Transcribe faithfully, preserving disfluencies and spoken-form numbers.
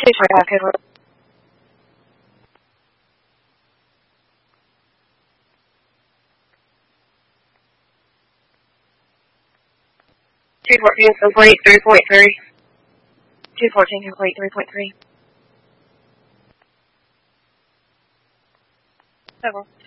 Two twenty-five, code word. Two fourteen, complete, three point three. Two fourteen, complete, three point three. Over.